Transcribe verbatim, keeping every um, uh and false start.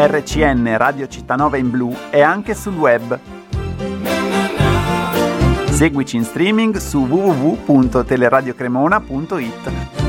R C N Radio Cittanova in blu è anche sul web. Seguici in streaming su w w w punto teleradiocremona punto it.